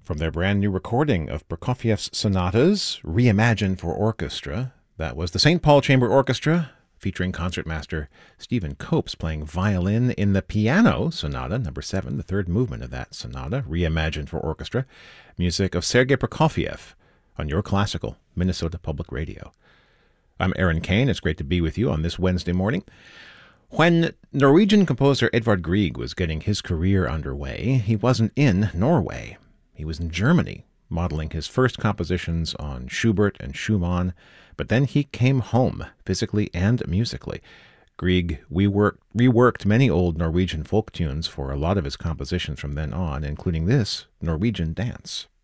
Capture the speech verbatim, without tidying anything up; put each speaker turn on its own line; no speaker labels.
From their brand new recording of Prokofiev's sonatas, reimagined for orchestra, that was the Saint Paul Chamber Orchestra, featuring concertmaster Stephen Copes playing violin in the Piano Sonata, number seven, the third movement of that sonata, reimagined for orchestra, music of Sergei Prokofiev on Your Classical, Minnesota Public Radio. I'm Aaron Kane. It's great to be with you on this Wednesday morning. When Norwegian composer Edvard Grieg was getting his career underway, he wasn't in Norway. He was in Germany, modeling his first compositions on Schubert and Schumann, but then he came home, physically and musically. Grieg reworked, reworked many old Norwegian folk tunes for a lot of his compositions from then on, including this Norwegian dance.